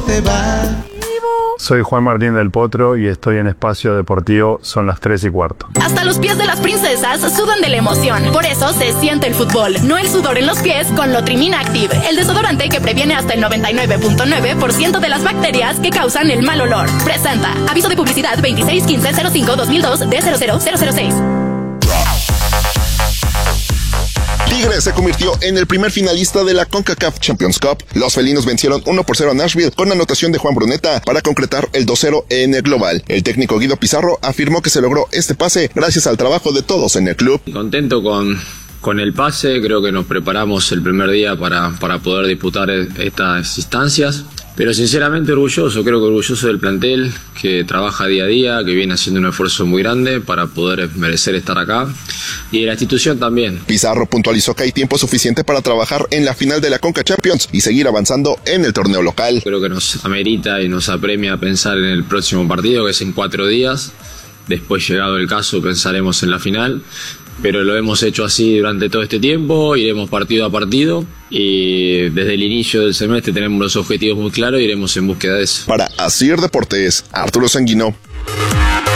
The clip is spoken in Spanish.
te va. Soy Juan Martín del Potro y estoy en Espacio Deportivo, son las 3:15. Hasta los pies de las princesas sudan de la emoción. Por eso se siente el fútbol, no el sudor en los pies con Lotrimin Active, el desodorante que previene hasta el 99.9% de las bacterias que causan el mal olor. Presenta. Aviso de publicidad 261505-2002 D00006. Tigres se convirtió en el primer finalista de la CONCACAF Champions Cup. Los felinos vencieron 1-0 a Nashville con anotación de Juan Bruneta para concretar el 2-0 en el global. El técnico Guido Pizarro afirmó que se logró este pase gracias al trabajo de todos en el club. Contento con el pase, creo que nos preparamos el primer día para poder disputar estas instancias. Pero sinceramente orgulloso, creo que orgulloso del plantel que trabaja día a día, que viene haciendo un esfuerzo muy grande para poder merecer estar acá, y de la institución también. Pizarro puntualizó que hay tiempo suficiente para trabajar en la final de la Conca Champions y seguir avanzando en el torneo local. Creo que nos amerita y nos apremia a pensar en el próximo partido, que es en 4 días. Después, llegado el caso, pensaremos en la final. Pero lo hemos hecho así durante todo este tiempo, iremos partido a partido y desde el inicio del semestre tenemos los objetivos muy claros y iremos en búsqueda de eso. Para Asir Deportes, Arturo Sanguino.